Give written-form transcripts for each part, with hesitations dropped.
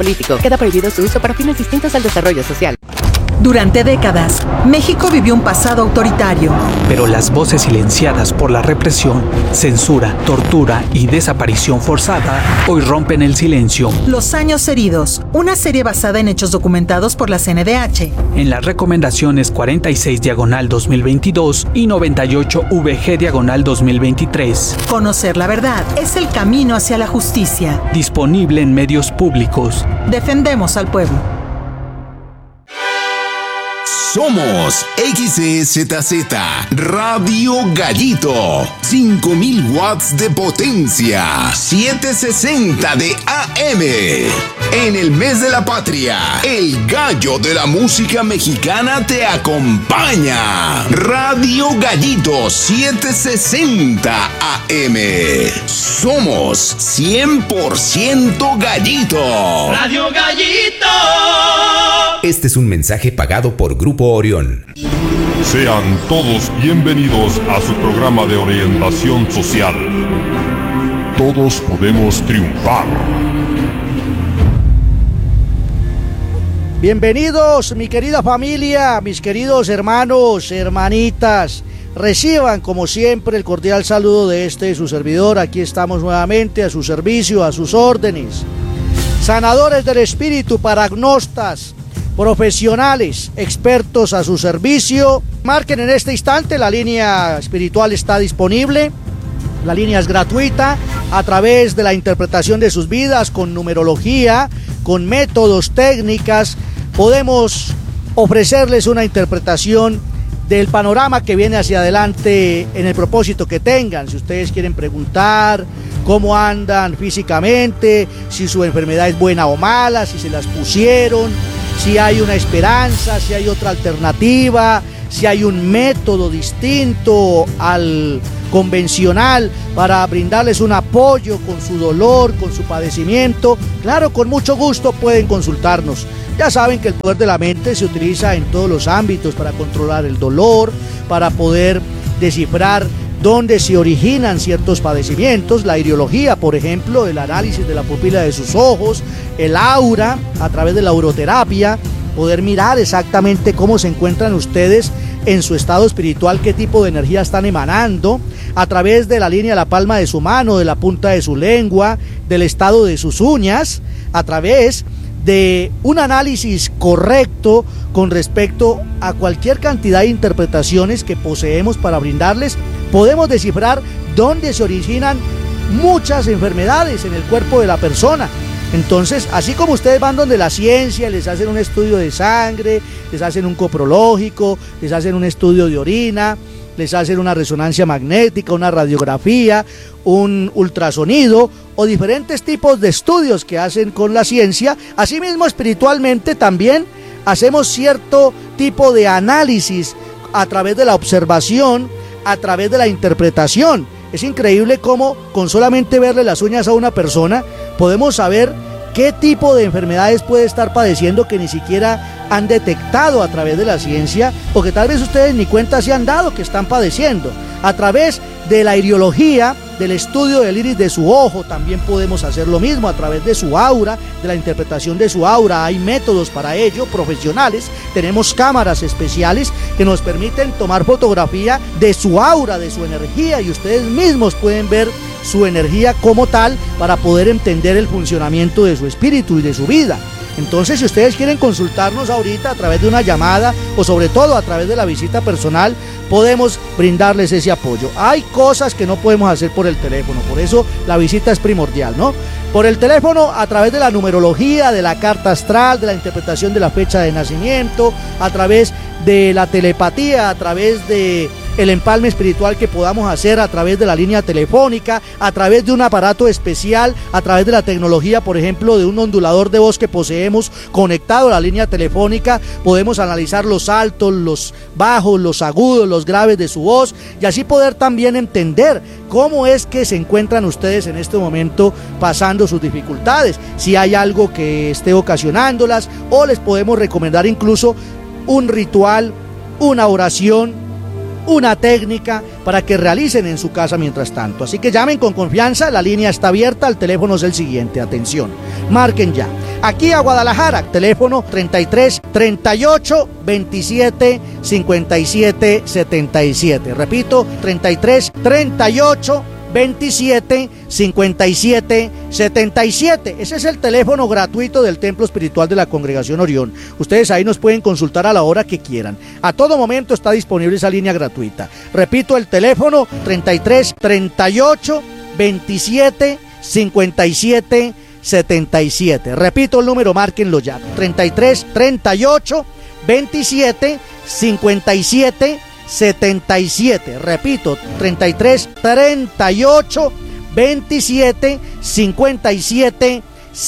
político. Queda prohibido su uso para fines distintos al desarrollo social. Durante décadas, México vivió un pasado autoritario. Pero las voces silenciadas por la represión, censura, tortura y desaparición forzada hoy rompen el silencio. Los años heridos, una serie basada en hechos documentados por la CNDH. En las recomendaciones 46/2022 y 98/VG/2023. Conocer la verdad es el camino hacia la justicia. Disponible en medios públicos. Defendemos al pueblo. Somos XEZZ Radio Gallito, 5000 watts de potencia, 760 de AM. En el mes de la patria, el gallo de la música mexicana te acompaña. Radio Gallito 760 AM. Somos 100% gallito. Radio Gallito. Este es un mensaje pagado por Grupo Orión. Sean todos bienvenidos a su programa de orientación social. Todos podemos triunfar. Bienvenidos, mi querida familia, mis queridos hermanos, hermanitas. Reciban, como siempre, el cordial saludo de su servidor. Aquí estamos nuevamente a su servicio, a sus órdenes. Sanadores del espíritu, paragnostas, profesionales, expertos a su servicio. Marquen en este instante, la línea espiritual está disponible. La línea es gratuita, a través de la interpretación de sus vidas, con numerología, con métodos, técnicas. Podemos ofrecerles una interpretación del panorama que viene hacia adelante en el propósito que tengan. Si ustedes quieren preguntar cómo andan físicamente, si su enfermedad es buena o mala, si se las pusieron, si hay una esperanza, si hay otra alternativa, si hay un método distinto al convencional para brindarles un apoyo con su dolor, con su padecimiento, claro, con mucho gusto pueden consultarnos. Ya saben que el poder de la mente se utiliza en todos los ámbitos para controlar el dolor, para poder descifrar dónde se originan ciertos padecimientos, la iriología, por ejemplo, el análisis de la pupila de sus ojos, el aura, a través de la uroterapia, poder mirar exactamente cómo se encuentran ustedes en su estado espiritual, qué tipo de energía están emanando, a través de la línea de la palma de su mano, de la punta de su lengua, del estado de sus uñas, a través de un análisis correcto con respecto a cualquier cantidad de interpretaciones que poseemos para brindarles. Podemos descifrar dónde se originan muchas enfermedades en el cuerpo de la persona. Entonces, así como ustedes van donde la ciencia, les hacen un estudio de sangre, les hacen un coprológico, les hacen un estudio de orina, les hacen una resonancia magnética, una radiografía, un ultrasonido o diferentes tipos de estudios que hacen con la ciencia, asimismo espiritualmente también hacemos cierto tipo de análisis a través de la observación, a través de la interpretación. Es increíble cómo con solamente verle las uñas a una persona podemos saber qué tipo de enfermedades puede estar padeciendo que ni siquiera han detectado a través de la ciencia, o que tal vez ustedes ni cuenta se han dado que están padeciendo. A través de la iriología, del estudio del iris de su ojo, también podemos hacer lo mismo. A través de su aura, de la interpretación de su aura, hay métodos para ello, profesionales. Tenemos cámaras especiales que nos permiten tomar fotografía de su aura, de su energía, y ustedes mismos pueden ver su energía como tal para poder entender el funcionamiento de su espíritu y de su vida. Entonces, si ustedes quieren consultarnos ahorita a través de una llamada o sobre todo a través de la visita personal, podemos brindarles ese apoyo. Hay cosas que no podemos hacer por el teléfono, por eso la visita es primordial, ¿no? Por el teléfono, a través de la numerología, de la carta astral, de la interpretación de la fecha de nacimiento, a través de la telepatía, a través de el empalme espiritual que podamos hacer a través de la línea telefónica, a través de un aparato especial, a través de la tecnología, por ejemplo, de un ondulador de voz que poseemos conectado a la línea telefónica. Podemos analizar los altos, los bajos, los agudos, los graves de su voz, y así poder también entender cómo es que se encuentran ustedes en este momento pasando sus dificultades, si hay algo que esté ocasionándolas, o les podemos recomendar incluso un ritual, una oración, una técnica para que realicen en su casa mientras tanto. Así que llamen con confianza, la línea está abierta, el teléfono es el siguiente, atención, marquen ya, aquí a Guadalajara, teléfono 33 38 27 57 77. Repito, 33 38 27 57 77. Ese es el teléfono gratuito del Templo Espiritual de la Congregación Orión. Ustedes ahí nos pueden consultar a la hora que quieran. A todo momento está disponible esa línea gratuita. Repito, el teléfono 33 38 27 57 77. Repito el número, márquenlo ya. 33 38 27 57 77. Repito, 33 38 27 57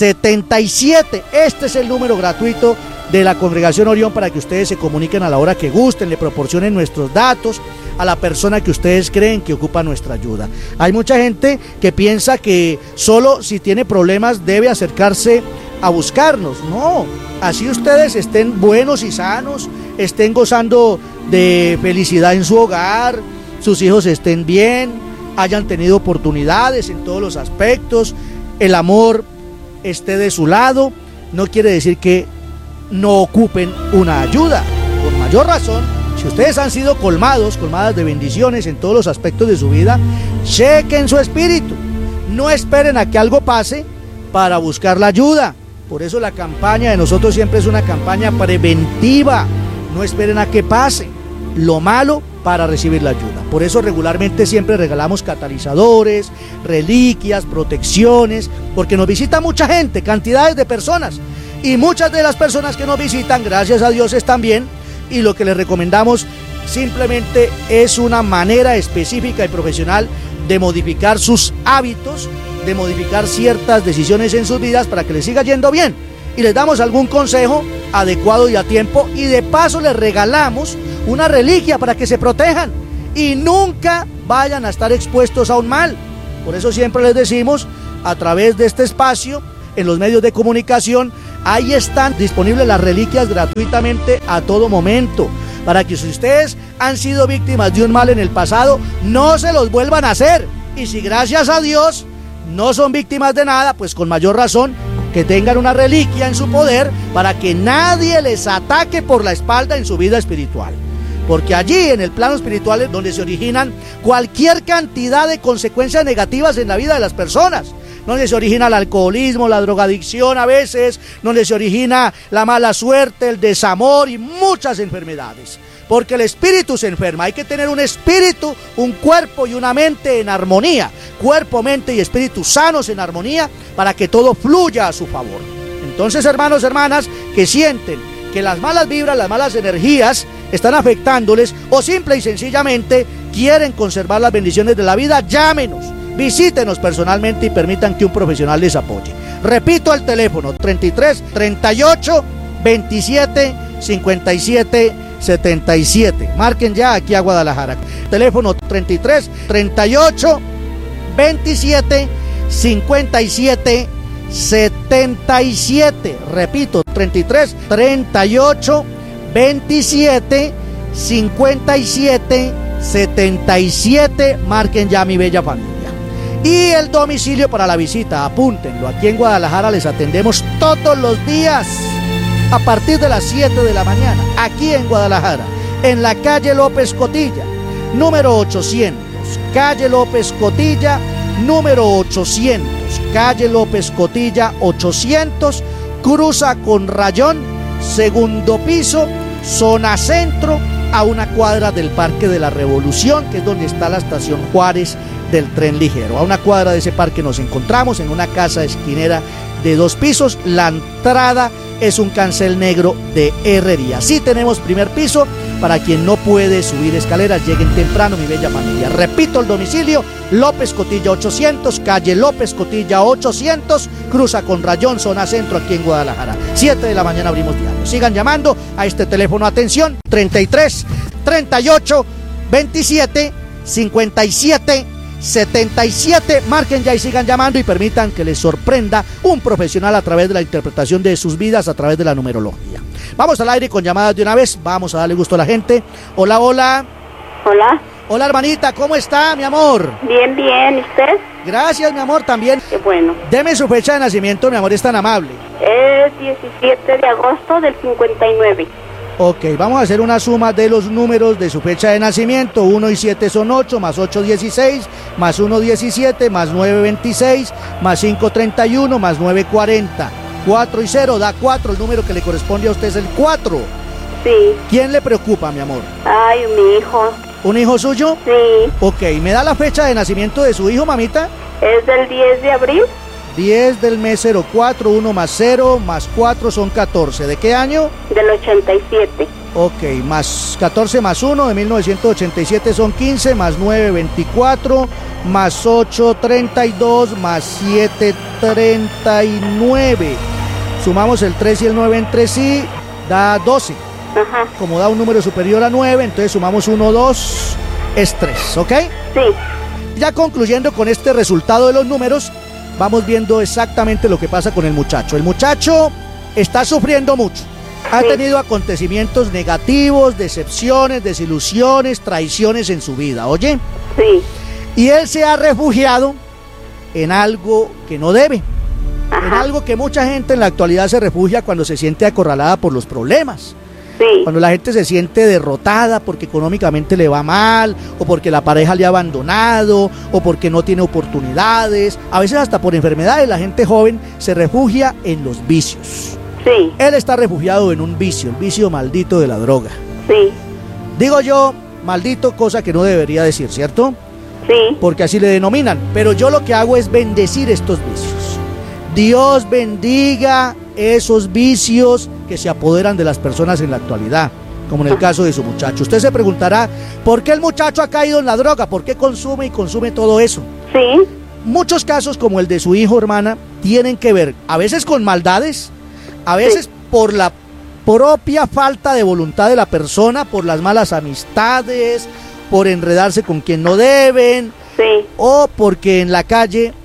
77. Este es el número gratuito de la Congregación Orión para que ustedes se comuniquen a la hora que gusten, le proporcionen nuestros datos a la persona que ustedes creen que ocupa nuestra ayuda. Hay mucha gente que piensa que solo si tiene problemas debe acercarse a buscarnos. No, así ustedes estén buenos y sanos, estén gozando de felicidad en su hogar, sus hijos estén bien, hayan tenido oportunidades en todos los aspectos, el amor esté de su lado, no quiere decir que no ocupen una ayuda. Con mayor razón, si ustedes han sido colmadas de bendiciones en todos los aspectos de su vida, chequen su espíritu, no esperen a que algo pase para buscar la ayuda. Por eso la campaña de nosotros siempre es una campaña preventiva. No esperen a que pase lo malo para recibir la ayuda. Por eso regularmente siempre regalamos catalizadores, reliquias, protecciones, porque nos visita mucha gente, cantidades de personas. Y muchas de las personas que nos visitan, gracias a Dios, están bien. Y lo que les recomendamos simplemente es una manera específica y profesional de modificar sus hábitos, de modificar ciertas decisiones en sus vidas para que les siga yendo bien. Y les damos algún consejo adecuado y a tiempo, y de paso les regalamos una reliquia para que se protejan y nunca vayan a estar expuestos a un mal. Por eso siempre les decimos, a través de este espacio, en los medios de comunicación, ahí están disponibles las reliquias gratuitamente a todo momento, para que si ustedes han sido víctimas de un mal en el pasado, no se los vuelvan a hacer. Y si gracias a Dios no son víctimas de nada, pues con mayor razón que tengan una reliquia en su poder para que nadie les ataque por la espalda en su vida espiritual. Porque allí en el plano espiritual es donde se originan cualquier cantidad de consecuencias negativas en la vida de las personas. Donde se origina el alcoholismo, la drogadicción a veces, donde se origina la mala suerte, el desamor y muchas enfermedades. Porque el espíritu se enferma, hay que tener un espíritu, un cuerpo y una mente en armonía. Cuerpo, mente y espíritu sanos en armonía para que todo fluya a su favor. Entonces, hermanos, hermanas, que sienten que las malas vibras, las malas energías están afectándoles o simple y sencillamente quieren conservar las bendiciones de la vida, llámenos, visítenos personalmente y permitan que un profesional les apoye. Repito el teléfono, 33 38 27 57 77. Marquen ya aquí a Guadalajara. Teléfono 33 38 27 57 77. Repito, 33 38 27 57 77. Marquen ya, mi bella familia. Y el domicilio para la visita, apúntenlo. Aquí en Guadalajara les atendemos todos los días a partir de las 7 de la mañana. Aquí en Guadalajara, en la calle López Cotilla, número 800. Calle López Cotilla, número 800. Calle López Cotilla, 800. Cruza con rayón, segundo piso, zona centro, a una cuadra del Parque de la Revolución, que es donde está la estación Juárez del tren ligero. A una cuadra de ese parque nos encontramos en una casa esquinera de 2 pisos. La entrada es un cancel negro de herrería. Sí tenemos primer piso, para quien no puede subir escaleras, lleguen temprano, mi bella familia. Repito el domicilio, López Cotilla 800, calle López Cotilla 800, cruza con rayón, zona centro, aquí en Guadalajara. 7 de la mañana abrimos diario. Sigan llamando a este teléfono, atención, 33 38 27 57 77. Marquen ya y sigan llamando y permitan que les sorprenda un profesional a través de la interpretación de sus vidas, a través de la numerología. Vamos al aire con llamadas de una vez. Vamos a darle gusto a la gente. Hola, hola. Hola. Hola, hermanita, ¿cómo está, mi amor? Bien, bien, ¿y usted? Gracias, mi amor, también. Qué bueno. Deme su fecha de nacimiento, mi amor, es tan amable. Es 17 de agosto del 59. Ok, vamos a hacer una suma de los números de su fecha de nacimiento. 1 y 7 son 8, más 8, 16, más 1, 17, más 9, 26, más 5, 31, más 9, 40. 4 y 0 da 4, el número que le corresponde a usted es el 4. Sí. ¿Quién le preocupa, mi amor? Ay, mi hijo. ¿Un hijo suyo? Sí. Ok, ¿me da la fecha de nacimiento de su hijo, mamita? Es del 10 de abril 10 del mes 04, 1 más 0, más 4 son 14. ¿De qué año? del 87. Ok, más 14 más 1 de 1987 son 15, más 9, 24, más 8, 32, más 7, 39. Sumamos el 3 y el 9 entre sí, da 12. Ajá. Como da un número superior a 9, entonces sumamos 1, 2, es 3, ¿ok? Sí. Ya concluyendo con este resultado de los números, vamos viendo exactamente lo que pasa con el muchacho. El muchacho está sufriendo mucho. Ha Sí. tenido acontecimientos negativos, decepciones, desilusiones, traiciones en su vida, ¿oye? Sí. Y él se ha refugiado en algo que no debe. En Ajá. algo que mucha gente en la actualidad se refugia cuando se siente acorralada por los problemas. Sí. Cuando la gente se siente derrotada porque económicamente le va mal, o porque la pareja le ha abandonado, o porque no tiene oportunidades, a veces hasta por enfermedades, la gente joven se refugia en los vicios. Sí. Él está refugiado en un vicio, el vicio maldito de la droga. Sí. Digo yo, maldito, cosa que no debería decir, ¿cierto? Sí. Porque así le denominan, pero yo lo que hago es bendecir estos vicios. Dios bendiga esos vicios que se apoderan de las personas en la actualidad, como en el caso de su muchacho. Usted se preguntará, ¿por qué el muchacho ha caído en la droga? ¿Por qué consume y consume todo eso? Sí. Muchos casos como el de su hijo, hermana, tienen que ver a veces con maldades, a veces por la propia falta de voluntad de la persona, por las malas amistades, por enredarse con quien no deben, Sí. o porque en la calle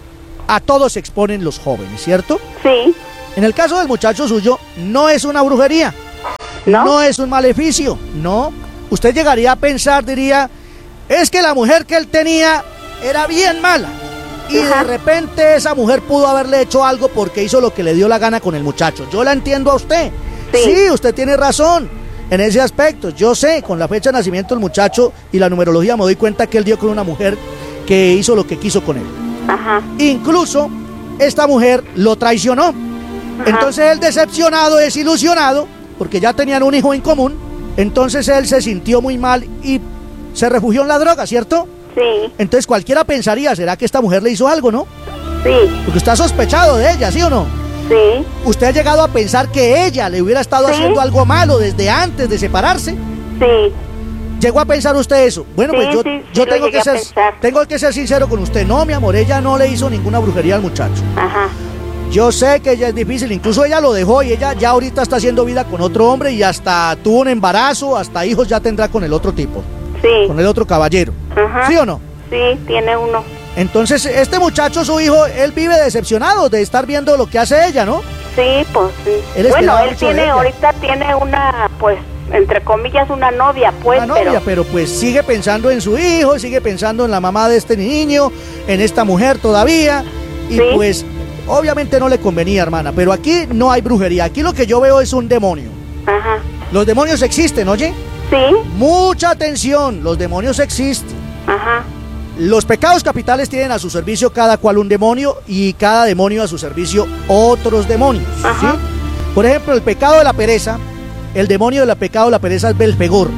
a todos se exponen los jóvenes, ¿cierto? Sí. En el caso del muchacho suyo, no es una brujería, ¿No? es un maleficio, no. Usted llegaría a pensar, diría, es que la mujer que él tenía era bien mala. Y Ajá. de repente esa mujer pudo haberle hecho algo porque hizo lo que le dio la gana con el muchacho. Yo la entiendo a usted. Sí. Sí, usted tiene razón en ese aspecto. Yo sé, con la fecha de nacimiento del muchacho y la numerología me doy cuenta que él dio con una mujer que hizo lo que quiso con él. Ajá. Incluso esta mujer lo traicionó. Entonces él, decepcionado, desilusionado, porque ya tenían un hijo en común, entonces él se sintió muy mal y se refugió en la droga, ¿cierto? Sí. Entonces cualquiera pensaría, ¿será que esta mujer le hizo algo, no? Sí. Porque está sospechado de ella, ¿sí o no? Sí. ¿Usted ha llegado a pensar que ella le hubiera estado Sí. haciendo algo malo desde antes de separarse? Sí. ¿Llegó a pensar usted eso? Bueno, Sí, pues yo sí, lo tengo llegué a pensar. que ser sincero con usted. No, mi amor, ella no le hizo ninguna brujería al muchacho. Ajá. Yo sé que ella es difícil, incluso ella lo dejó y ella ya ahorita está haciendo vida con otro hombre y hasta tuvo un embarazo, hasta hijos ya tendrá con el otro tipo, Sí. con el otro caballero. Ajá. ¿Sí o no? Sí, tiene uno. Entonces, este muchacho, su hijo, él vive decepcionado de estar viendo lo que hace ella, ¿no? Sí, pues sí. Él Bueno, esperaba él mucho de tiene, ella. ahorita tiene una, pues, entre comillas, una novia, pues, Una novia, pero pues sigue pensando en su hijo, sigue pensando en la mamá de este niño, en esta mujer todavía, y Sí. pues obviamente no le convenía, hermana, pero aquí no hay brujería, aquí lo que yo veo es un demonio. Ajá. Los demonios existen, ¿oye? Sí. Mucha atención, los demonios existen. Ajá. Los pecados capitales tienen a su servicio cada cual un demonio y cada demonio a su servicio otros demonios, ¿sí? Ajá. Por ejemplo, el pecado de la pereza, el demonio del pecado de la pereza es Belfegor.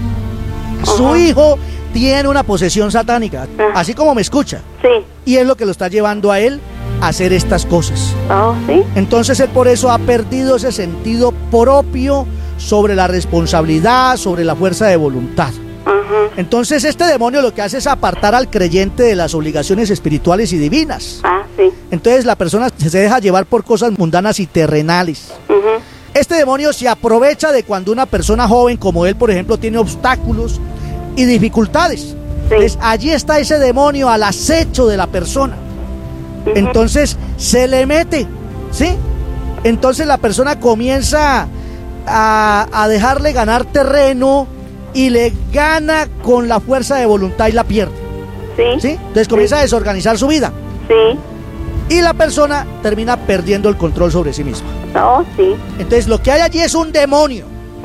Su Ajá. hijo tiene una posesión satánica, Ajá. así como me escucha, Sí. y es lo que lo está llevando a él a hacer estas cosas. Oh, sí. Entonces él por eso ha perdido ese sentido propio sobre la responsabilidad, sobre la fuerza de voluntad. Ajá. Entonces este demonio lo que hace es apartar al creyente de las obligaciones espirituales y divinas. Ah, sí. Entonces la persona se deja llevar por cosas mundanas y terrenales. Ajá. Este demonio se aprovecha de cuando una persona joven como él, por ejemplo, tiene obstáculos y dificultades. Entonces allí está ese demonio al acecho de la persona. Entonces se le mete, ¿sí? Entonces la persona comienza a dejarle ganar terreno y le gana con la fuerza de voluntad y la pierde. ¿Sí? Entonces comienza a desorganizar su vida. Sí. Y la persona termina perdiendo el control sobre sí misma. Oh, sí. Entonces lo que hay allí es un demonio.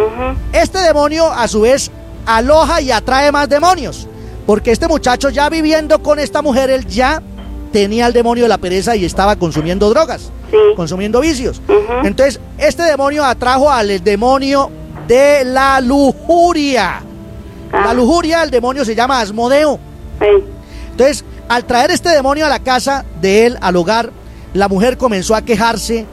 Este demonio a su vez aloja y atrae más demonios, porque este muchacho ya viviendo con esta mujer, él ya tenía el demonio de la pereza y estaba consumiendo drogas, consumiendo vicios. Entonces este demonio atrajo al demonio de la lujuria. La lujuria, el demonio se llama Asmodeo. Entonces, al traer este demonio a la casa de él, al hogar, la mujer comenzó a quejarse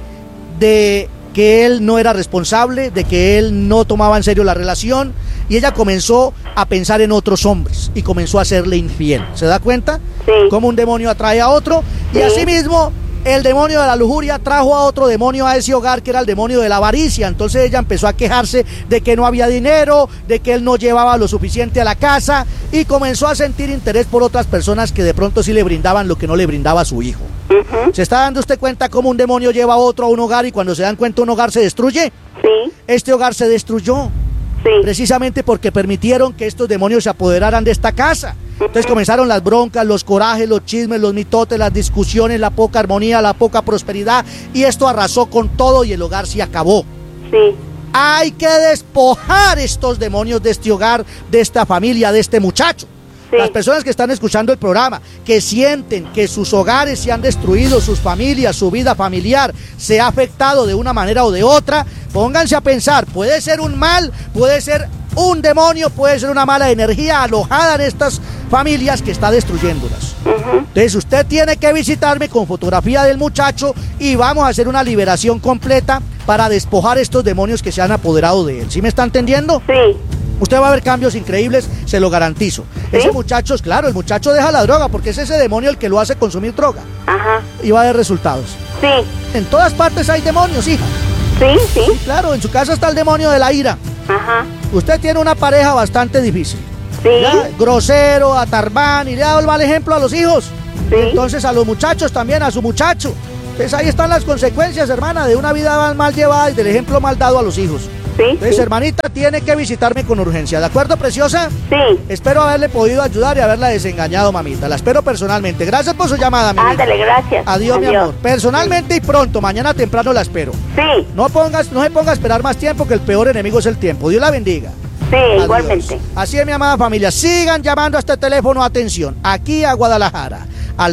de que él no era responsable, de que él no tomaba en serio la relación, y ella comenzó a pensar en otros hombres y comenzó a serle infiel. ¿Se da cuenta? Sí. Cómo un demonio atrae a otro, y Sí. asimismo el demonio de la lujuria trajo a otro demonio a ese hogar, que era el demonio de la avaricia. Entonces ella empezó a quejarse de que no había dinero, de que él no llevaba lo suficiente a la casa, y comenzó a sentir interés por otras personas que de pronto sí le brindaban lo que no le brindaba a su hijo. ¿Se está dando usted cuenta cómo un demonio lleva a otro a un hogar, y cuando se dan cuenta un hogar se destruye? Sí. Este hogar se destruyó precisamente porque permitieron que estos demonios se apoderaran de esta casa. Entonces comenzaron las broncas, los corajes, los chismes, los mitotes, las discusiones, la poca armonía, la poca prosperidad, y esto arrasó con todo y el hogar se acabó. Sí. Hay que despojar estos demonios de este hogar, de esta familia, de este muchacho. Las personas que están escuchando el programa, que sienten que sus hogares se han destruido, sus familias, su vida familiar se ha afectado de una manera o de otra, pónganse a pensar, puede ser un mal, puede ser un demonio, puede ser una mala energía alojada en estas familias que está destruyéndolas. Entonces usted tiene que visitarme con fotografía del muchacho y vamos a hacer una liberación completa para despojar estos demonios que se han apoderado de él. ¿Sí me está entendiendo? Sí. Usted va a ver cambios increíbles, se lo garantizo. ¿Sí? Ese muchacho, claro, el muchacho deja la droga porque es ese demonio el que lo hace consumir droga. Ajá. Y va a ver resultados. Sí. En todas partes hay demonios, hija. Sí, sí. Sí, claro, en su casa está el demonio de la ira. Ajá. Usted tiene una pareja bastante difícil. Sí. ¿Ya? Grosero, atarbán, y le ha dado el mal ejemplo a los hijos. Sí. Y entonces a los muchachos también, a su muchacho. Entonces ahí están las consecuencias, hermana, de una vida mal llevada y del ejemplo mal dado a los hijos. Sí. Entonces, Sí. hermanita, tiene que visitarme con urgencia. ¿De acuerdo, preciosa? Sí. Espero haberle podido ayudar y haberla desengañado, mamita. La espero personalmente. Gracias por su llamada, mi vida. Ándale, gracias. Adiós, mi amor. Personalmente y pronto, mañana temprano la espero. Sí. No se ponga a esperar más tiempo, que el peor enemigo es el tiempo. Dios la bendiga. Sí, Adiós. igualmente. Así es, mi amada familia. Sigan llamando a este teléfono, atención, aquí a Guadalajara, al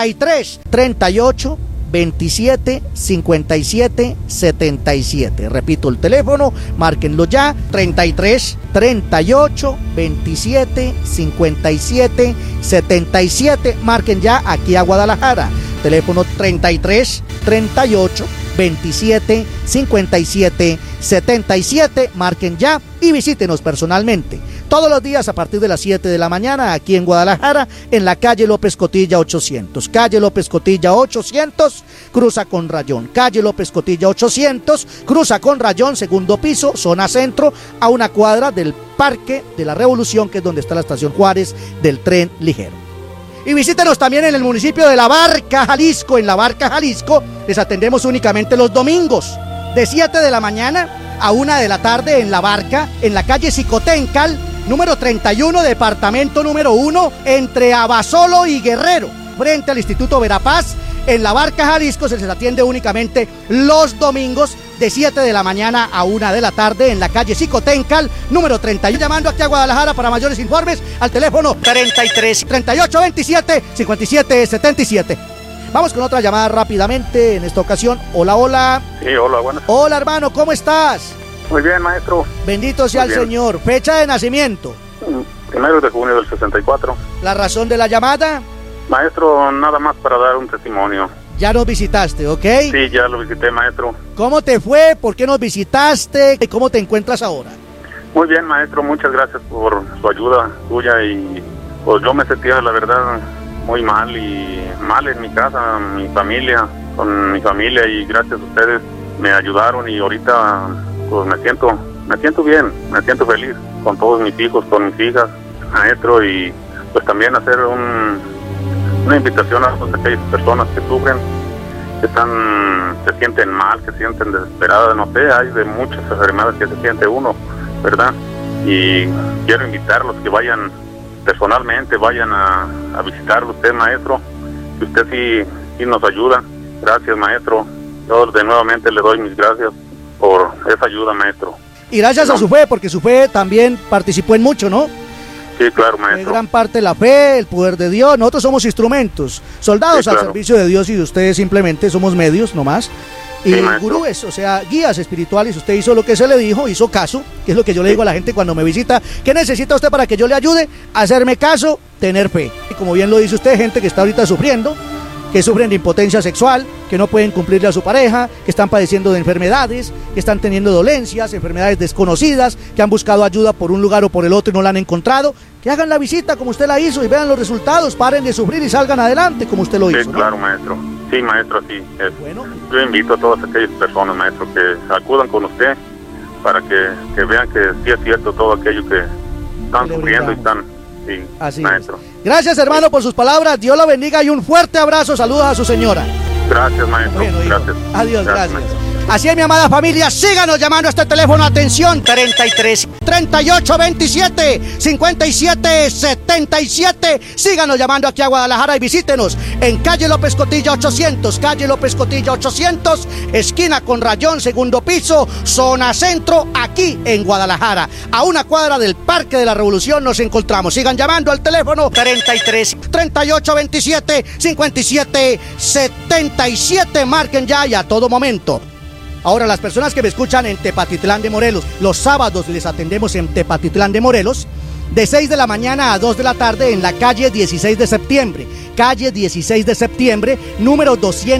33 38 27 57 77. Repito el teléfono, márquenlo ya, 33 38 27 57 77. Marquen ya aquí a Guadalajara. Teléfono 33 38 27 57 77. Marquen ya y visítenos personalmente todos los días a partir de las 7 de la mañana aquí en Guadalajara, en la calle López Cotilla 800. Calle López Cotilla 800, cruza con Rayón. Calle López Cotilla 800, cruza con Rayón, segundo piso, zona centro, a una cuadra del Parque de la Revolución, que es donde está la estación Juárez del tren ligero. Y visítenos también en el municipio de La Barca, Jalisco. En La Barca, Jalisco, les atendemos únicamente los domingos, de 7 de la mañana a 1 de la tarde en La Barca, en la calle Xicoténcal, número 31, departamento número 1, entre Abasolo y Guerrero, frente al Instituto Verapaz. En La Barca, Jalisco, se les atiende únicamente los domingos, de 7 de la mañana a 1 de la tarde, en la calle Xicoténcal, número 31. Llamando aquí a Guadalajara para mayores informes al teléfono 33 38 27 57 77. Vamos con otra llamada rápidamente en esta ocasión. Hola, hola. Sí, hola, buenas. Hola, hermano, ¿cómo estás? Muy bien, maestro. Bendito sea el Señor. Fecha de nacimiento. 1 de junio del 64. ¿La razón de la llamada? Maestro, nada más para dar un testimonio. Ya nos visitaste, ¿ok? Sí, ya lo visité, maestro. ¿Cómo te fue? ¿Por qué nos visitaste? ¿Y cómo te encuentras ahora? Muy bien, maestro, muchas gracias por su ayuda suya, y pues yo me sentía, la verdad, muy mal en mi casa, con mi familia, y gracias a ustedes me ayudaron, y ahorita pues me siento bien, me siento feliz con todos mis hijos, con mis hijas, maestro, y pues también hacer una invitación a todas aquellas personas que sufren, que se sienten mal, que se sienten desesperadas, no sé, hay de muchas enfermedades que se siente uno, ¿verdad? y quiero invitarlos que vayan personalmente, vayan a visitarlo usted, maestro, que usted sí nos ayuda. Gracias, maestro. Yo de nuevamente le doy mis gracias por esa ayuda, maestro. Y gracias a su fe, porque su fe también participó en mucho, ¿no? Sí, claro, maestro. En gran parte la fe, el poder de Dios. Nosotros somos instrumentos, soldados al servicio de Dios, y ustedes simplemente somos medios nomás. Y sí, gurúes, o sea, guías espirituales. Usted hizo lo que se le dijo, hizo caso, que es lo que yo le digo a la gente cuando me visita. ¿Qué necesita usted para que yo le ayude? Hacerme caso, tener fe. Y como bien lo dice usted, gente que está ahorita sufriendo, que sufren de impotencia sexual, que no pueden cumplirle a su pareja, que están padeciendo de enfermedades, que están teniendo dolencias, enfermedades desconocidas, que han buscado ayuda por un lugar o por el otro y no la han encontrado, que hagan la visita como usted la hizo y vean los resultados, paren de sufrir y salgan adelante como usted lo hizo. Sí, claro, ¿no? Maestro. Sí, maestro, sí. Bueno. Yo invito a todas aquellas personas, maestro, que acudan con usted para que vean que sí es cierto todo aquello que están sufriendo y están... Sí, así maestro. Es. Gracias, hermano, por sus palabras. Dios la bendiga y un fuerte abrazo. Saludos a su señora. Gracias, maestro. Bueno, gracias. Adiós, gracias. Así es, mi amada familia, síganos llamando a este teléfono, atención, 33 38 27 57 77. Síganos llamando aquí a Guadalajara y visítenos en calle López Cotilla 800, calle López Cotilla 800, esquina con Rayón, segundo piso, zona centro, aquí en Guadalajara. A una cuadra del Parque de la Revolución nos encontramos. Sigan llamando al teléfono 33 38 27 57 77. Marquen ya y a todo momento. Ahora, las personas que me escuchan en Tepatitlán de Morelos, los sábados les atendemos en Tepatitlán de Morelos, de 6 de la mañana a 2 de la tarde en la calle 16 de septiembre. Calle 16 de septiembre, número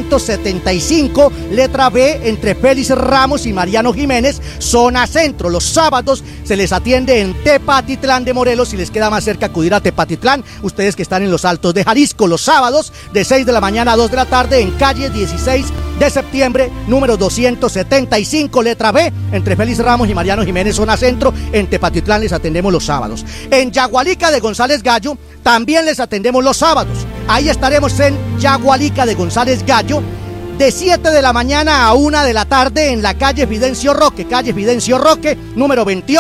275, letra B, entre Félix Ramos y Mariano Jiménez, zona centro. Los sábados se les atiende en Tepatitlán de Morelos. Si les queda más cerca acudir a Tepatitlán, ustedes que están en los Altos de Jalisco, los sábados de 6 de la mañana a 2 de la tarde en calle 16 de septiembre, número 275, letra B, entre Félix Ramos y Mariano Jiménez, zona centro. En Tepatitlán les atendemos los sábados. En Yagualica de González Gallo también les atendemos los sábados. Ahí estaremos en Yagualica de González Gallo, de 7 de la mañana a 1 de la tarde en la calle Fidencio Roque, número 28.